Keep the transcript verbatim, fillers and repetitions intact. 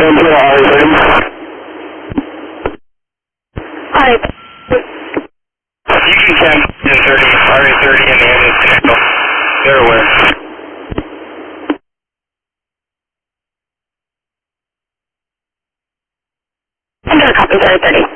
Angela, R A thirty. Hi. You can send ten thirty, R A thirty, and the ambulance connector. They're aware. I'm going to copy R A thirty.